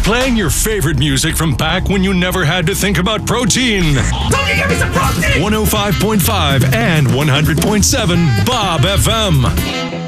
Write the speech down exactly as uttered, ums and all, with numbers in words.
Playing your favorite music from back when you never had to think about protein. Don't you give me some protein! one oh five point five and one hundred point seven Bob F M.